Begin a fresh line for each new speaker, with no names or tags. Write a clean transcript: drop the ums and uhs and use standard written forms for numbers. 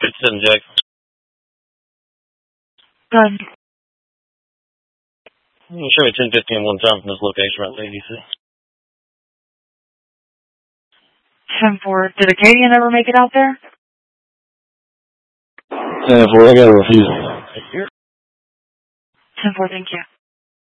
57 Jack.
Done.
Show me 1050 and 1 time from this location right there, DC.
10-4. Did Acadian ever make it out there?
10-4, I got a refusal.
10-4, thank you.